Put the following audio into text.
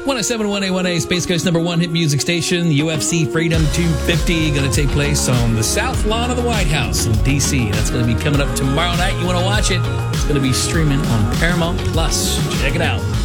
107.1A1A, Space Coast number one hit music station, UFC Freedom 250, going to take place on the South Lawn of the White House in D.C. That's going to be coming up tomorrow night. You want to watch it? It's going to be streaming on Paramount Plus. Check it out.